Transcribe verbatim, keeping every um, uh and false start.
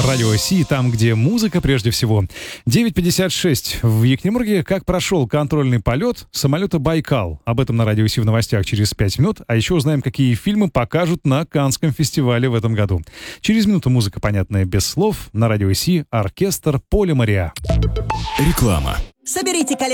Радио Си, там, где музыка прежде всего. девять пятьдесят шесть в Екатеринбурге. Как прошел контрольный полет самолета «Байкал»? Об этом на Радио Си в новостях через пять минут. А еще узнаем, какие фильмы покажут на Каннском фестивале в этом году. Через минуту музыка, понятная без слов. На Радио Си оркестр Поля Мариа. Реклама. Соберите коллекцию